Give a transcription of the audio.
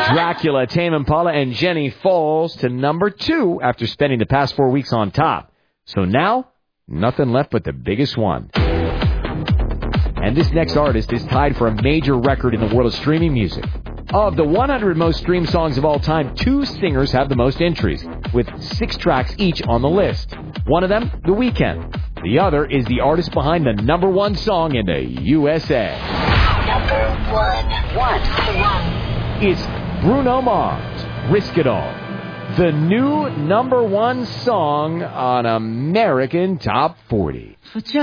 Dracula, Tame Impala, and Jenny falls to number 2 after spending the past 4 weeks on top. So now, nothing left but the biggest one. And this next artist is tied for a major record in the world of streaming music. Of the 100 most streamed songs of all time, 2 singers have the most entries, with 6 tracks each on the list. One of them, The Weeknd. The other is the artist behind the number 1 song in the USA. Number 1. It's Bruno Mars, Risk It All. The new number 1 song on American Top 40.